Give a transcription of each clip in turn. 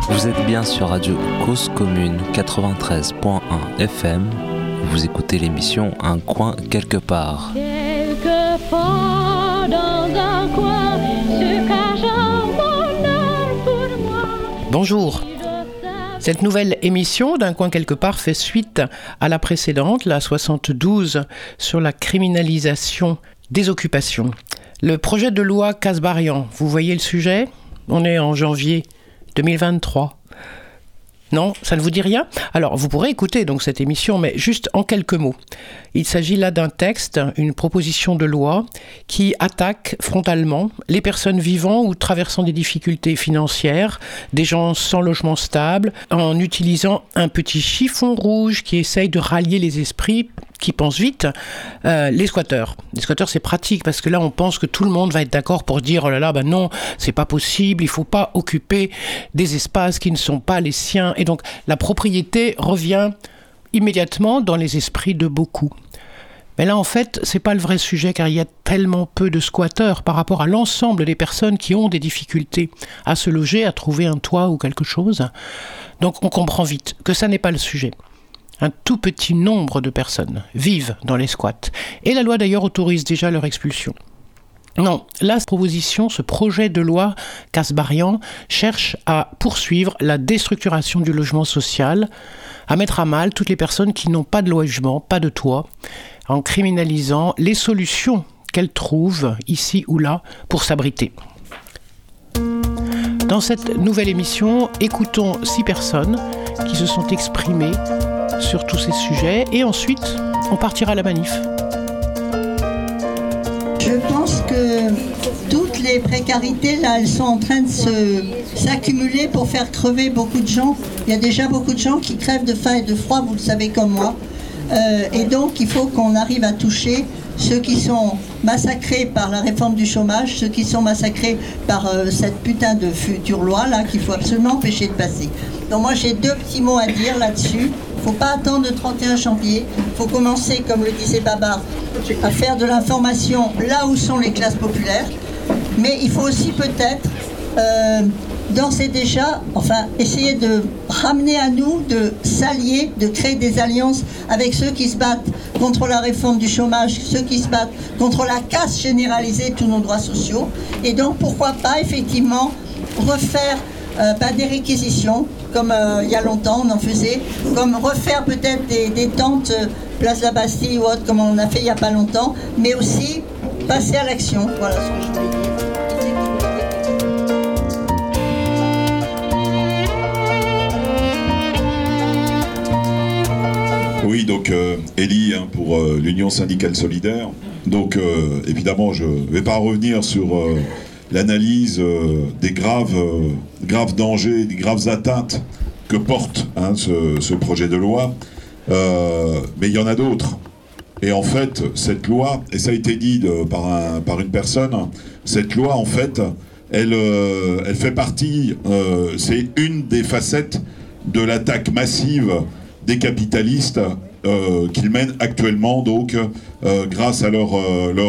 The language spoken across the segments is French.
Vous êtes bien sur Radio Cause Commune 93.1 FM. Vous écoutez l'émission Un coin quelque part. Quelque part dans un coin se cache un bonheur pour moi. Bonjour. Cette nouvelle émission d'Un coin quelque part fait suite à la précédente, la 72, sur la criminalisation des occupations. Le projet de loi Kasbarian, vous voyez le sujet ? On est en janvier 2023. Non, ça ne vous dit rien ? Alors, vous pourrez écouter donc cette émission, mais juste en quelques mots. Il s'agit là d'un texte, une proposition de loi qui attaque frontalement les personnes vivant ou traversant des difficultés financières, des gens sans logement stable, en utilisant un petit chiffon rouge qui essaye de rallier les esprits qui pensent vite, les squatteurs. Les squatteurs, c'est pratique parce que là, on pense que tout le monde va être d'accord pour dire « Oh là là, ben non, c'est pas possible, il faut pas occuper des espaces qui ne sont pas les siens. » Et donc, la propriété revient immédiatement dans les esprits de beaucoup. Mais là, en fait, c'est pas le vrai sujet car il y a tellement peu de squatteurs par rapport à l'ensemble des personnes qui ont des difficultés à se loger, à trouver un toit ou quelque chose. Donc, on comprend vite que ça n'est pas le sujet. Un tout petit nombre de personnes vivent dans les squats. Et la loi d'ailleurs autorise déjà leur expulsion. Non, la proposition, ce projet de loi Kasbarian cherche à poursuivre la déstructuration du logement social, à mettre à mal toutes les personnes qui n'ont pas de logement, pas de toit, en criminalisant les solutions qu'elles trouvent ici ou là pour s'abriter. Dans cette nouvelle émission, écoutons 6 personnes qui se sont exprimées sur tous ces sujets et ensuite on partira à la manif. Je pense que toutes les précarités là, elles sont en train de s'accumuler pour faire crever beaucoup de gens. Il y a déjà beaucoup de gens qui crèvent de faim et de froid, vous le savez comme moi. Et donc il faut qu'on arrive à toucher ceux qui sont massacrés par la réforme du chômage, ceux qui sont massacrés par cette putain de future loi là qu'il faut absolument empêcher de passer. Donc moi j'ai 2 petits mots à dire là-dessus. Il ne faut pas attendre le 31 janvier. Il faut commencer, comme le disait Babar, à faire de l'information là où sont les classes populaires. Mais il faut aussi peut-être d'ores et déjà, essayer de ramener à nous, de s'allier, de créer des alliances avec ceux qui se battent contre la réforme du chômage, ceux qui se battent contre la casse généralisée de tous nos droits sociaux. Et donc pourquoi pas effectivement refaire des réquisitions, comme il y a longtemps on en faisait, comme refaire peut-être des tentes place de la Bastille ou autre, comme on a fait il n'y a pas longtemps, mais aussi passer à l'action. Voilà ce que je voulais dire. Oui, donc Elie pour l'Union syndicale solidaire. Donc évidemment, je ne vais pas revenir sur l'analyse des graves dangers, des graves atteintes que porte ce projet de loi. Mais il y en a d'autres. Et en fait, cette loi, et ça a été dit par une personne, cette loi, en fait, elle fait partie, c'est une des facettes de l'attaque massive des capitalistes qu'ils mènent actuellement, donc, grâce à leur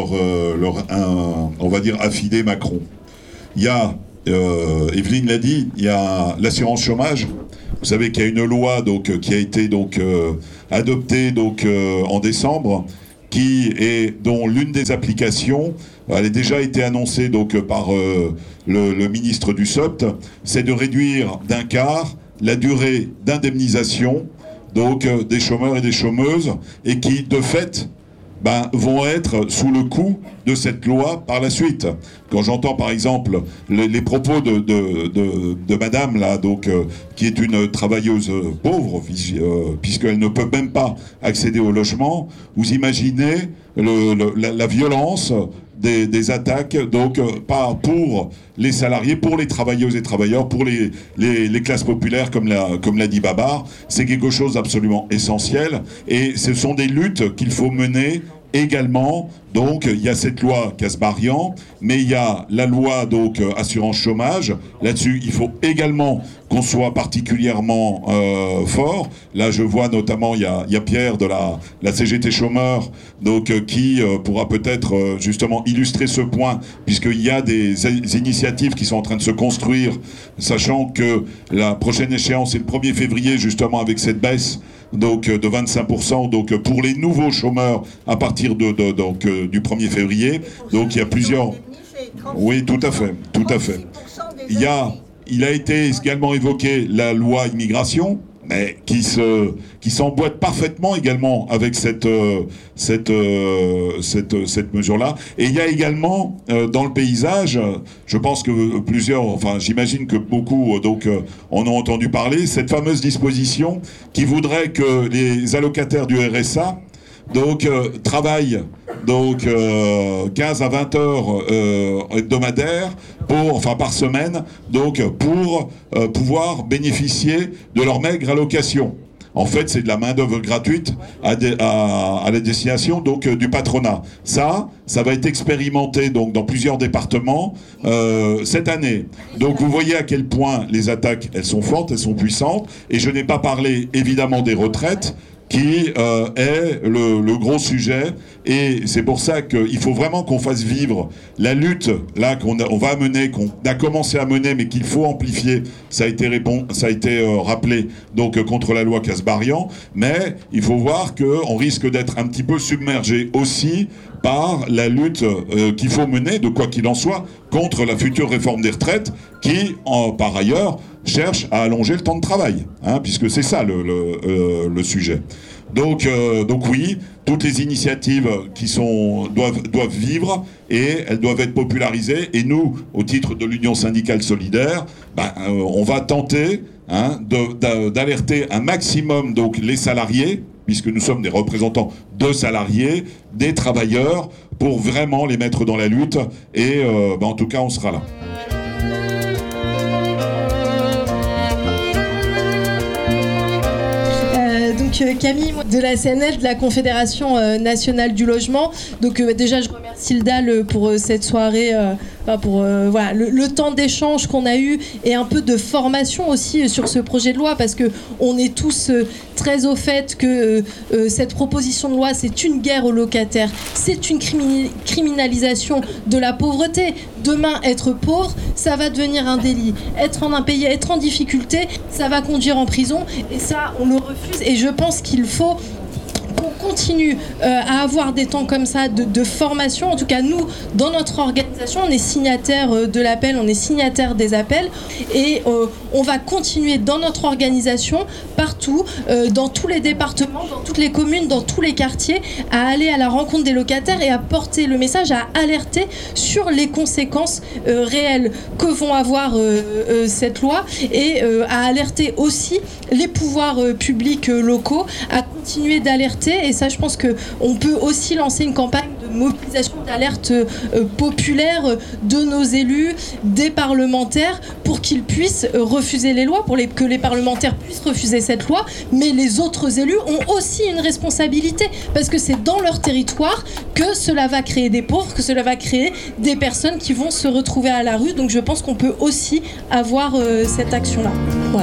on va dire, affidé Macron. Il y a, Evelyne l'a dit, il y a l'assurance chômage. Vous savez qu'il y a une loi donc, qui a été donc, adoptée donc, en décembre, dont l'une des applications, elle a déjà été annoncée donc, par le ministre du SOPT, c'est de réduire d'un quart la durée d'indemnisation donc, des chômeurs et des chômeuses, et qui, de fait, vont être sous le coup de cette loi par la suite. Quand j'entends par exemple les propos de madame là, donc, qui est une travailleuse pauvre, puisqu'elle ne peut même pas accéder au logement, vous imaginez la violence des attaques, donc pas pour les salariés, pour les travailleuses et travailleurs, pour les classes populaires, comme l'a dit Babar. C'est quelque chose d'absolument essentiel, et ce sont des luttes qu'il faut mener également, donc il y a cette loi Kasbarian, mais il y a la loi donc assurance chômage. Là-dessus, il faut également qu'on soit particulièrement fort. Là, je vois notamment, il y a Pierre de la CGT chômeur, donc qui pourra peut-être justement illustrer ce point, puisqu'il y a des initiatives qui sont en train de se construire, sachant que la prochaine échéance est le 1er février, justement avec cette baisse donc de 25%, donc pour les nouveaux chômeurs à partir du 1er février. Donc il y a plusieurs... Oui, tout à fait, tout à fait. Il a été également évoqué la loi immigration, mais qui s'emboîte parfaitement également avec cette mesure-là. Et il y a également dans le paysage, je pense que j'imagine que beaucoup en ont entendu parler, cette fameuse disposition qui voudrait que les allocataires du RSA travaillent 15 à 20 heures hebdomadaires par semaine, pour pouvoir bénéficier de leur maigre allocation. En fait, c'est de la main-d'œuvre gratuite à la destination du patronat. Ça va être expérimenté dans plusieurs départements cette année. Donc vous voyez à quel point les attaques, elles sont fortes, elles sont puissantes. Et je n'ai pas parlé évidemment des retraites, qui est le gros sujet, et c'est pour ça qu'il faut vraiment qu'on fasse vivre la lutte là qu'on va mener, qu'on a commencé à mener, mais qu'il faut amplifier. Ça a été rappelé contre la loi Kasbarian, mais il faut voir qu'on risque d'être un petit peu submergé aussi par la lutte qu'il faut mener, de quoi qu'il en soit, contre la future réforme des retraites, qui, par ailleurs, cherche à allonger le temps de travail, puisque c'est ça le sujet. Donc oui, toutes les initiatives doivent vivre, et elles doivent être popularisées. Et nous, au titre de l'Union syndicale solidaire, on va tenter d'alerter un maximum les salariés, puisque nous sommes des représentants de salariés, des travailleurs, pour vraiment les mettre dans la lutte. Et en tout cas, on sera là. Camille de la CNL, de la Confédération nationale du logement. Déjà, je remercie le DAL pour cette soirée, pour le temps d'échange qu'on a eu, et un peu de formation aussi sur ce projet de loi, parce que on est tous très au fait que cette proposition de loi, c'est une guerre aux locataires, c'est une criminalisation de la pauvreté. Demain, être pauvre, ça va devenir un délit. Être en impayé, être en difficulté, ça va conduire en prison, et ça, on le refuse. Et je pense qu'il faut qu'on continue à avoir des temps comme ça de formation. En tout cas, nous, dans notre organisation, on est signataire de l'appel, on est signataire des appels, et on va continuer dans notre organisation, partout, dans tous les départements, dans toutes les communes, dans tous les quartiers, à aller à la rencontre des locataires et à porter le message, à alerter sur les conséquences réelles que vont avoir cette loi, et à alerter aussi les pouvoirs publics locaux, à continuer d'alerter. Et ça, je pense qu'on peut aussi lancer une campagne de mobilisation, d'alerte populaire de nos élus, des parlementaires, pour qu'ils puissent refuser les lois, que les parlementaires puissent refuser cette loi. Mais les autres élus ont aussi une responsabilité, parce que c'est dans leur territoire que cela va créer des pauvres, que cela va créer des personnes qui vont se retrouver à la rue. Donc je pense qu'on peut aussi avoir cette action-là. Voilà.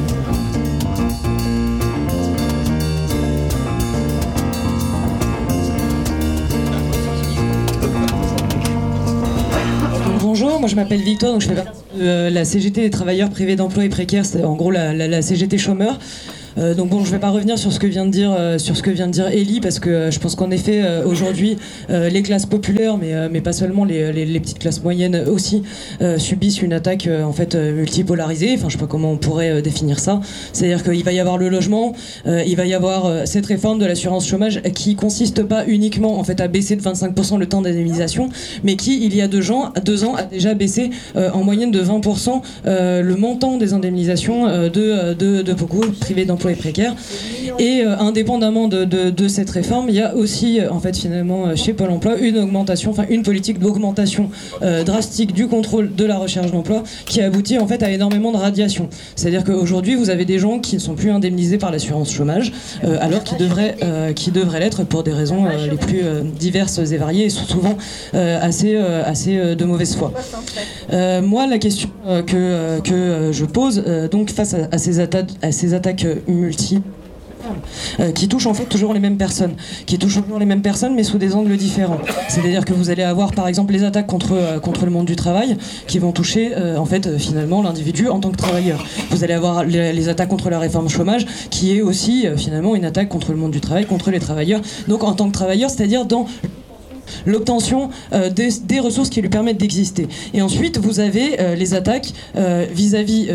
Bonjour, moi je m'appelle Victoire, donc je fais partie de la CGT des travailleurs privés d'emploi et précaires, c'est en gros la CGT chômeur. Donc bon, je vais pas revenir sur ce que vient de dire Elie, parce que je pense qu'en effet aujourd'hui les classes populaires, mais pas seulement, les petites classes moyennes aussi subissent une attaque en fait multipolarisée. Enfin, je sais pas comment on pourrait définir ça. C'est-à-dire qu'il va y avoir le logement, il va y avoir cette réforme de l'assurance chômage qui consiste pas uniquement en fait à baisser de 25% le temps d'indemnisation, mais qui il y a 2 ans a déjà baissé en moyenne de 20% le montant des indemnisations de beaucoup privés d'emploi d'emploi et précaire. Et indépendamment de cette réforme, il y a aussi en fait finalement chez Pôle emploi une politique d'augmentation drastique du contrôle de la recherche d'emploi qui aboutit en fait à énormément de radiation. C'est-à-dire qu'aujourd'hui vous avez des gens qui ne sont plus indemnisés par l'assurance chômage alors qu'ils devraient l'être pour des raisons les plus diverses et variées et souvent assez de mauvaise foi. Moi la question que je pose donc face à ces attaques multiples qui touchent en fait toujours les mêmes personnes, mais sous des angles différents. C'est-à-dire que vous allez avoir par exemple les attaques contre le monde du travail qui vont toucher en fait finalement l'individu en tant que travailleur. Vous allez avoir les attaques contre la réforme chômage qui est aussi finalement une attaque contre le monde du travail, contre les travailleurs. Donc en tant que travailleur, c'est-à-dire dans l'obtention des ressources qui lui permettent d'exister. Et ensuite, vous avez les attaques vis-à-vis,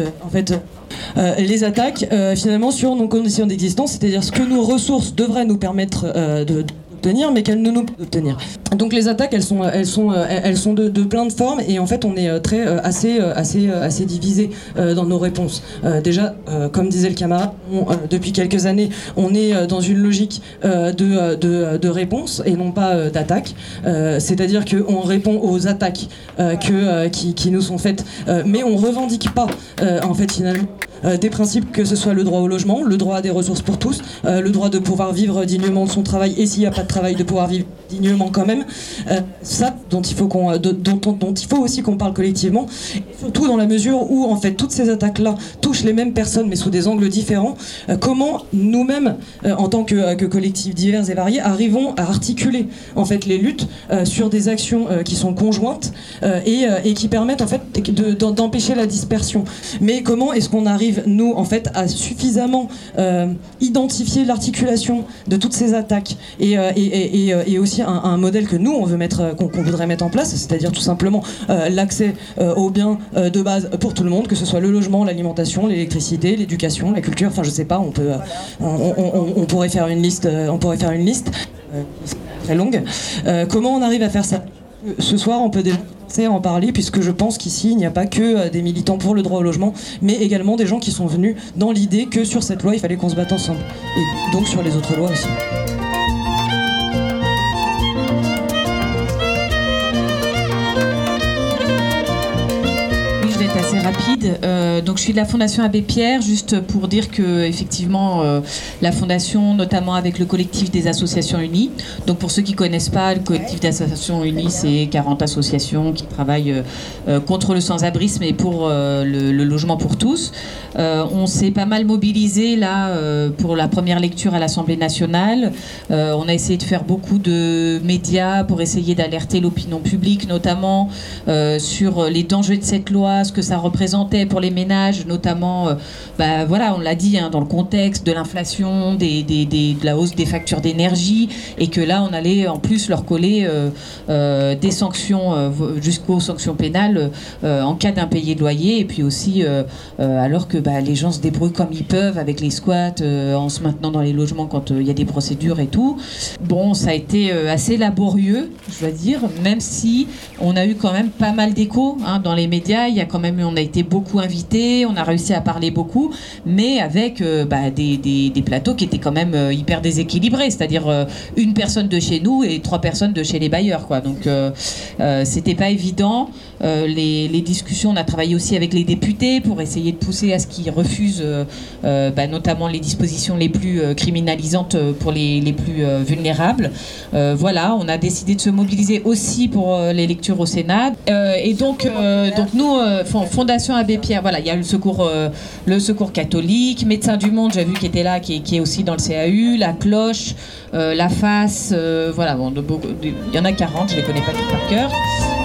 les attaques finalement sur nos conditions d'existence, c'est-à-dire ce que nos ressources devraient nous permettre d'obtenir, mais qu'elles ne nous peuvent obtenir. Donc les attaques, elles sont de plein de formes, et en fait, on est assez divisé dans nos réponses. Déjà, comme disait le camarade, depuis quelques années, on est dans une logique de réponse et non pas d'attaque. C'est-à-dire qu'on répond aux attaques qui nous sont faites, mais on revendique pas, en fait, finalement, des principes, que ce soit le droit au logement, le droit à des ressources pour tous, le droit de pouvoir vivre dignement de son travail, et s'il n'y a pas de travail, de pouvoir vivre dignement quand même. Ça dont il faut aussi qu'on parle collectivement, et surtout dans la mesure où en fait toutes ces attaques-là touchent les mêmes personnes mais sous des angles différents. Comment nous-mêmes, en tant que collectifs divers et variés, arrivons à articuler en fait les luttes sur des actions qui sont conjointes et qui permettent en fait d'empêcher la dispersion. Mais comment est-ce qu'on arrive nous en fait à suffisamment identifier l'articulation de toutes ces attaques et aussi un modèle que nous on veut qu'on voudrait mettre en place, c'est-à-dire tout simplement l'accès aux biens de base pour tout le monde, que ce soit le logement, l'alimentation, l'électricité, l'éducation, la culture, enfin je sais pas, on pourrait faire une liste très longue. Comment on arrive à faire ça? Ce soir on peut déjà en parler, puisque je pense qu'ici il n'y a pas que des militants pour le droit au logement, mais également des gens qui sont venus dans l'idée que sur cette loi il fallait qu'on se batte ensemble, et donc sur les autres lois aussi. Assez rapide. Donc je suis de la Fondation Abbé Pierre, juste pour dire que effectivement la Fondation, notamment avec le collectif des associations unies. Donc pour ceux qui connaissent pas, le collectif des associations unies, c'est 40 associations qui travaillent contre le sans-abrisme et pour le logement pour tous. On s'est pas mal mobilisé là pour la première lecture à l'Assemblée nationale. On a essayé de faire beaucoup de médias pour essayer d'alerter l'opinion publique, notamment sur les dangers de cette loi, ce que ça représentait pour les ménages, notamment, voilà, on l'a dit, hein, dans le contexte de l'inflation, de la hausse des factures d'énergie, et que là, on allait en plus leur coller des sanctions jusqu'aux sanctions pénales en cas d'impayé de loyer, et puis aussi alors que les gens se débrouillent comme ils peuvent avec les squats, en se maintenant dans les logements quand il y a des procédures et tout. Bon, ça a été assez laborieux, je dois dire, même si on a eu quand même pas mal d'échos dans les médias. Il y a quand même, on a été beaucoup invités, on a réussi à parler beaucoup, mais avec des plateaux qui étaient quand même hyper déséquilibrés, c'est-à-dire une personne de chez nous et 3 personnes de chez les bailleurs, quoi. Donc c'était pas évident. Les discussions, on a travaillé aussi avec les députés pour essayer de pousser à ce qu'ils refusent notamment les dispositions les plus criminalisantes pour les plus vulnérables. Voilà, on a décidé de se mobiliser aussi pour les lectures au Sénat. Et donc nous, Fondation Abbé Pierre, voilà, il y a le secours catholique, Médecins du Monde, j'ai vu qui était là, qui est aussi dans le CAU, la Cloche, la FAS, voilà, bon, il y en a 40, je les connais pas tous par cœur.